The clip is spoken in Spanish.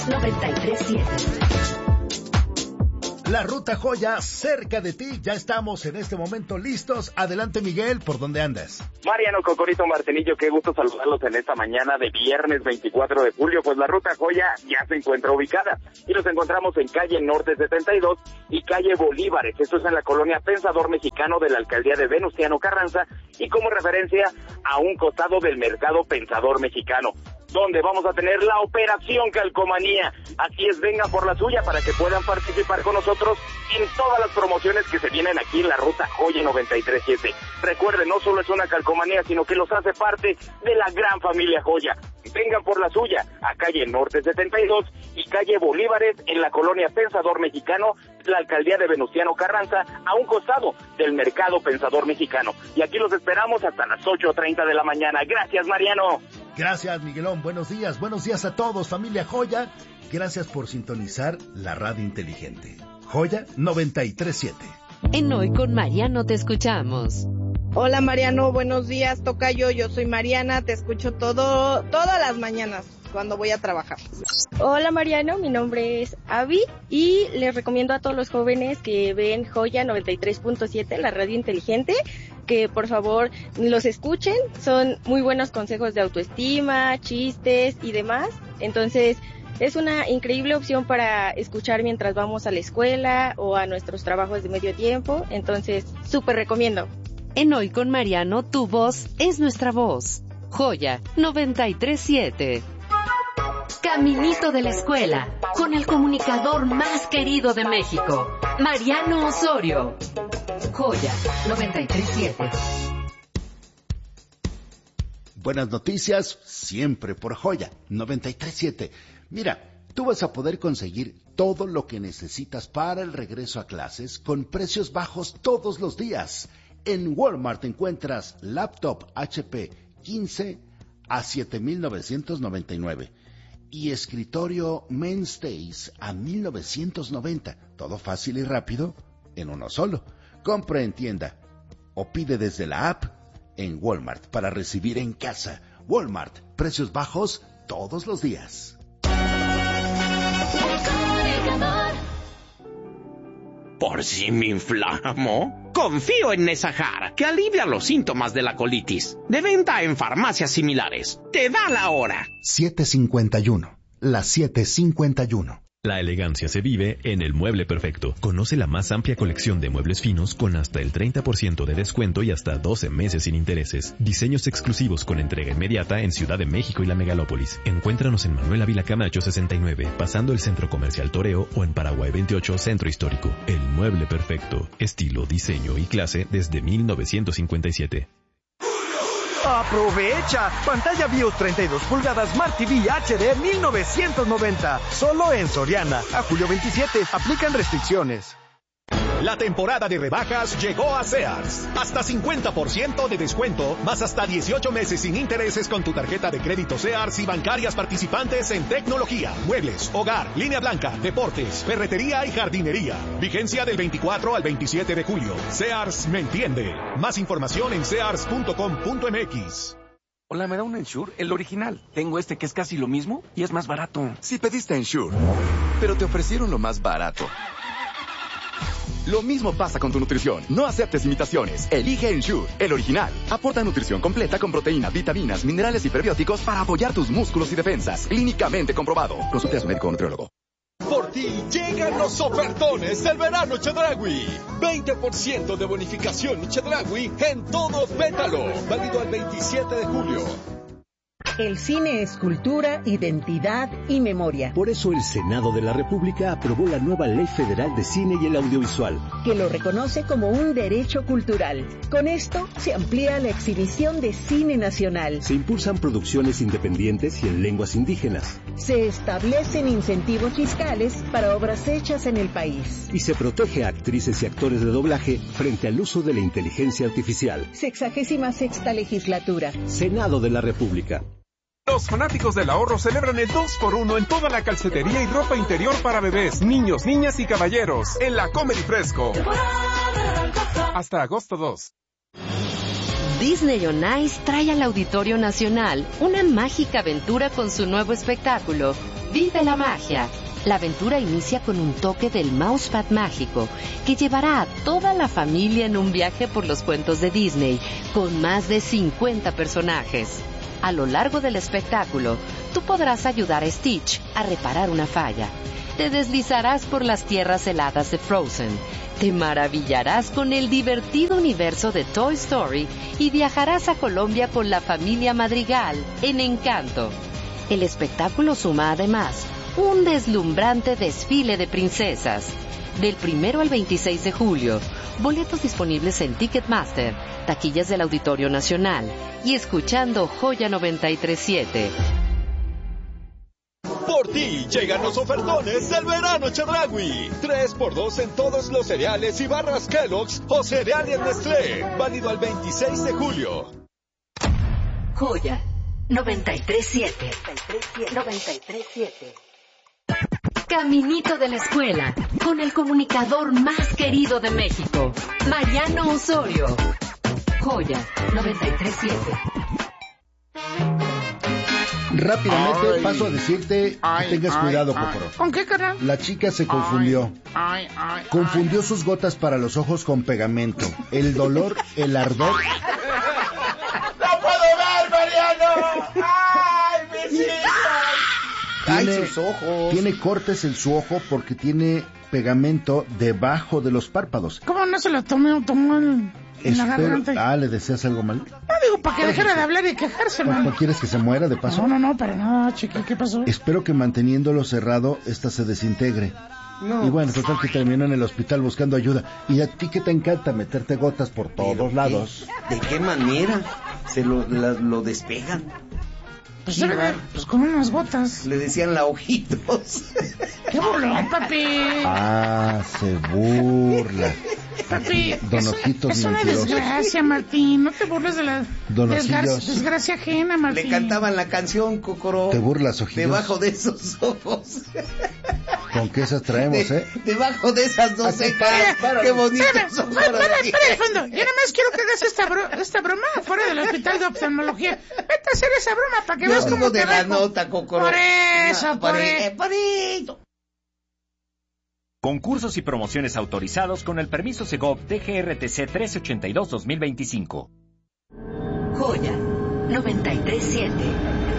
93.7. La Ruta Joya, cerca de ti, ya estamos en este momento listos. Adelante, Miguel, ¿por dónde andas? Mariano, Cocorito, Martinillo, qué gusto saludarlos en esta mañana de viernes 24 de julio. Pues la Ruta Joya ya se encuentra ubicada y nos encontramos en calle Norte 72 y calle Bolívares. Esto es en la colonia Pensador Mexicano de la alcaldía de Venustiano Carranza y como referencia a un costado del mercado Pensador Mexicano, donde vamos a tener la operación Calcomanía. Así es, vengan por la suya para que puedan participar con nosotros en todas las promociones que se vienen aquí en la Ruta Joya 93.7. Recuerden, no solo es una calcomanía, sino que los hace parte de la gran familia Joya. Vengan por la suya, a calle Norte 72 y calle Bolívares en la colonia Pensador Mexicano, la alcaldía de Venustiano Carranza, a un costado del mercado Pensador Mexicano. Y aquí los esperamos hasta las 8:30 de la mañana. Gracias, Mariano. Gracias, Miguelón. Buenos días a todos, familia Joya. Gracias por sintonizar la radio inteligente. Joya 93.7. En Hoy con Mariano te escuchamos. Hola Mariano, buenos días, tocayo, yo soy Mariana, te escucho todas las mañanas cuando voy a trabajar. Hola Mariano, mi nombre es Avi y les recomiendo a todos los jóvenes que ven Joya 93.7, la radio inteligente, que por favor los escuchen, son muy buenos consejos de autoestima, chistes y demás, entonces es una increíble opción para escuchar mientras vamos a la escuela o a nuestros trabajos de medio tiempo, entonces súper recomiendo. En Hoy con Mariano, tu voz es nuestra voz. Joya 93.7. Caminito de la escuela, con el comunicador más querido de México, Mariano Osorio. Joya 93.7. Buenas noticias, siempre por Joya 93.7. Mira, tú vas a poder conseguir todo lo que necesitas para el regreso a clases con precios bajos todos los días. En Walmart encuentras laptop HP 15 a $7,999 y escritorio Mainstays a $1,990. Todo fácil y rápido en uno solo. Compra en tienda o pide desde la app en Walmart para recibir en casa. Walmart, precios bajos todos los días. ¿Por si me inflamo? Confío en Nesahar, que alivia los síntomas de la colitis. De venta en farmacias similares. Te da la hora. 7:51. Las 7:51. La elegancia se vive en El Mueble Perfecto. Conoce la más amplia colección de muebles finos con hasta el 30% de descuento y hasta 12 meses sin intereses. Diseños exclusivos con entrega inmediata en Ciudad de México y la Megalópolis. Encuéntranos en Manuel Ávila Camacho 69, pasando el Centro Comercial Toreo, o en Paraguay 28, Centro Histórico. El Mueble Perfecto. Estilo, diseño y clase desde 1957. ¡Aprovecha! Pantalla BIOS 32 pulgadas Smart TV HD 1990. Solo en Soriana. A julio 27. Aplican restricciones. La temporada de rebajas llegó a Sears. Hasta 50% de descuento, más hasta 18 meses sin intereses con tu tarjeta de crédito Sears y bancarias participantes en tecnología, muebles, hogar, línea blanca, deportes, ferretería y jardinería. Vigencia del 24 al 27 de julio. Sears me entiende. Más información en sears.com.mx. Hola, ¿me da un Ensure? El original. Tengo este que es casi lo mismo y es más barato. Si pediste Ensure, pero te ofrecieron lo más barato. Lo mismo pasa con tu nutrición. No aceptes imitaciones. Elige Ensure, el original. Aporta nutrición completa con proteínas, vitaminas, minerales y prebióticos para apoyar tus músculos y defensas. Clínicamente comprobado. Consulte a su médico o nutriólogo. Por ti llegan los ofertones del verano Chedraui. 20% de bonificación Chedraui en todo Pétalo. Válido al 27 de julio. El cine es cultura, identidad y memoria. Por eso el Senado de la República aprobó la nueva Ley Federal de Cine y el Audiovisual, que lo reconoce como un derecho cultural. Con esto se amplía la exhibición de cine nacional. Se impulsan producciones independientes y en lenguas indígenas. Se establecen incentivos fiscales para obras hechas en el país. Y se protege a actrices y actores de doblaje frente al uso de la inteligencia artificial. 66ª legislatura. Senado de la República. Los fanáticos del ahorro celebran el 2x1 en toda la calcetería y ropa interior para bebés, niños, niñas y caballeros en la Comedy Fresco. Hasta agosto 2. Disney on Ice trae al Auditorio Nacional una mágica aventura con su nuevo espectáculo, Vive la Magia. La aventura inicia con un toque del Mousepad mágico que llevará a toda la familia en un viaje por los cuentos de Disney con más de 50 personajes. A lo largo del espectáculo, tú podrás ayudar a Stitch a reparar una falla. Te deslizarás por las tierras heladas de Frozen. Te maravillarás con el divertido universo de Toy Story y viajarás a Colombia con la familia Madrigal en Encanto. El espectáculo suma además un deslumbrante desfile de princesas. Del 1 al 26 de julio, boletos disponibles en Ticketmaster, taquillas del Auditorio Nacional y escuchando Joya 93.7. Por ti llegan los ofertones del verano Chedraui. 3x2 en todos los cereales y barras Kellogg's o cereales Nestlé. Válido al 26 de julio. Joya 93.7. 93.7. Caminito de la escuela, con el comunicador más querido de México, Mariano Osorio. Joya 93.7. Rápidamente paso a decirte que tengas cuidado, Cocoro. ¿Con qué, carnal? La chica se confundió. Confundió sus gotas para los ojos con pegamento. El dolor, el ardor... ¡No puedo ver, Mariano! ¡Ay, mis hijos! Sus ojos. Tiene cortes en su ojo porque tiene pegamento debajo de los párpados. ¿Cómo no se lo tomó en la garganta? ¿Le deseas algo mal? No, digo, para que dejara de hablar y quejarse, man. ¿No quieres que se muera de paso? No, para nada, chiqui, ¿qué pasó? Espero que manteniéndolo cerrado, esta se desintegre. No. Y bueno, total que terminó en el hospital buscando ayuda. Y a ti que te encanta meterte gotas por todos lados. ¿De qué manera se lo despegan? Pues con unas gotas. Le decían la ojitos. ¡Qué burlón, papi! Se burla. Papi, Don Ojitos es una desgracia, Martín. No te burles de la desgracia ajena, Martín. Le cantaban la canción, Cocoro. ¿Te burlas, Ojitos? Debajo de esos ojos. ¿Con qué esas traemos, Debajo de esas dos cejas. ¡Qué bonitos son! Espera, de fondo. Yo nada más quiero que hagas esta broma fuera del hospital de oftalmología. Vete a hacer esa broma para que veas cómo te de la nota, Cocoro. Por eso. Concursos y promociones autorizados con el permiso Segov DGRTC 1382-2025. Joya 93.7.